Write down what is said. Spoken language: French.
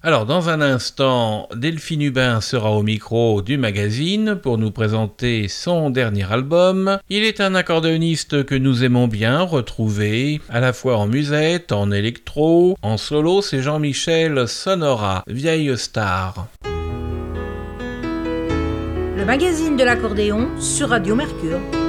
Alors, dans un instant, Delphine Hubin sera au micro du magazine pour nous présenter son dernier album. Il est un accordéoniste que nous aimons bien retrouver, à la fois en musette, en électro, en solo, c'est Jean-Michel Sonora, vieille star. Le magazine de l'accordéon sur Radio Mercure.